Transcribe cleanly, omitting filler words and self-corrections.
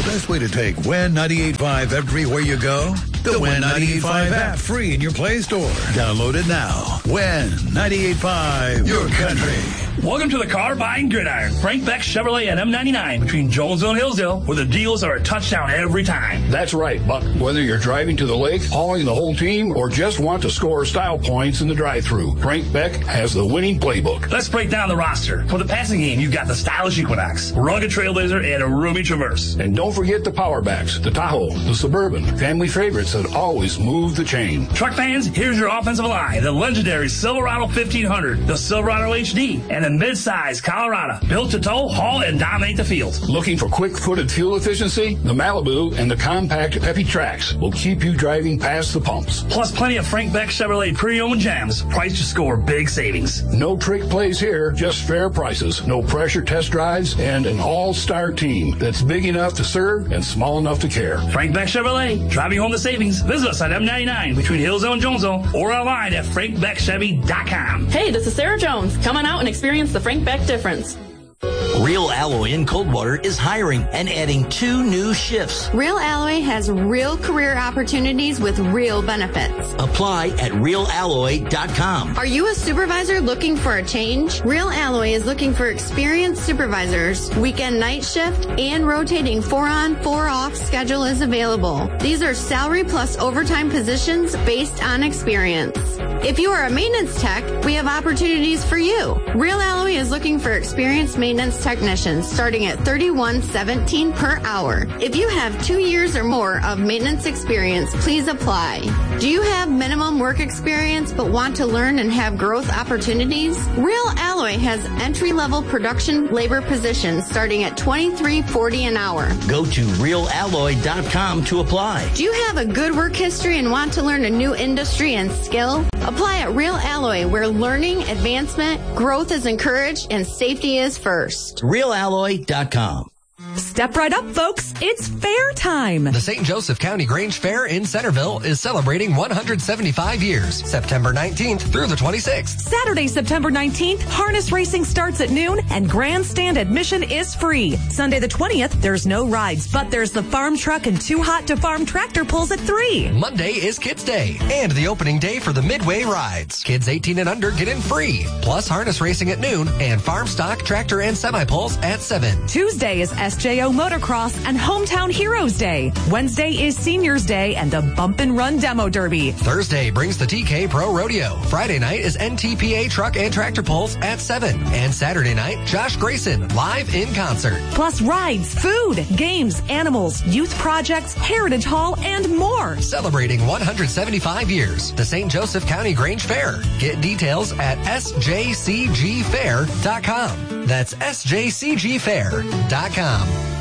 best way to take Win 98.5 everywhere you go? The Win 98.5 app, free in your Play Store. Download it now. Win 98.5, your country. Welcome to the Car Buying Gridiron. Frank Beck Chevrolet at M99 between Jonesville and Hillsdale, where the deals are a touchdown every time. That's right, Buck. Whether you're driving to the lake, hauling the whole team, or just want to score style points in the drive-thru, Frank Beck has the winning playbook. Let's break down the roster. For the passing game, you've got the stylish Equinox, rugged Trailblazer, and a roomy Traverse. And don't forget the power backs, the Tahoe, the Suburban, family favorites that always move the chain. Truck fans, here's your offensive line. The legendary Silverado 1500, the Silverado HD, and the mid-size Colorado, built to tow, haul, and dominate the field. Looking for quick-footed fuel efficiency? The Malibu and the compact Peppy Trax will keep you driving past the pumps. Plus plenty of Frank Beck Chevrolet pre-owned gems, priced to score big savings. No trick plays here, just fair prices, no pressure test drives, and an all-star team that's big enough to serve and small enough to care. Frank Beck Chevrolet, driving home the savings. Visit us at M99 between Hillsdale and Jonesville, or online at frankbeckchevy.com. Hey, this is Sarah Jones. Come on out and experience the Frank Beck difference. Real Alloy in Coldwater is hiring and adding 2 new shifts. Real Alloy has real career opportunities with real benefits. Apply at realalloy.com. Are you a supervisor looking for a change? Real Alloy is looking for experienced supervisors. Weekend night shift and rotating 4-on, 4-off schedule is available. These are salary plus overtime positions based on experience. If you are a maintenance tech, we have opportunities for you. Real Alloy is looking for experienced maintenance technicians starting at $31.17 per hour. If you have 2 years or more of maintenance experience, please apply. Do you have minimum work experience but want to learn and have growth opportunities? Real Alloy has entry-level production labor positions starting at $23.40 an hour. Go to realalloy.com to apply. Do you have a good work history and want to learn a new industry and skill? Apply at Real Alloy, where learning, advancement, growth is encouraged, and safety is first. realalloy.com. Step right up, folks. It's fair time. The St. Joseph County Grange Fair in Centerville is celebrating 175 years, September 19th through the 26th. Saturday, September 19th, harness racing starts at noon and grandstand admission is free. Sunday the 20th, there's no rides, but there's the farm truck and Too Hot to Farm tractor pulls at 3. Monday is Kids Day and the opening day for the Midway Rides. Kids 18 and under get in free, plus harness racing at noon and farm stock, tractor, and semi-pulls at 7. Tuesday is SJO Motocross and Hometown Heroes Day. Wednesday is Seniors Day and the Bump and Run Demo Derby. Thursday brings the TK Pro Rodeo. Friday night is NTPA Truck and Tractor Pulls at 7. And Saturday night, Josh Grayson live in concert. Plus rides, food, games, animals, youth projects, Heritage Hall, and more. Celebrating 175 years. The St. Joseph County Grange Fair. Get details at sjcgfair.com. That's sjcgfair.com.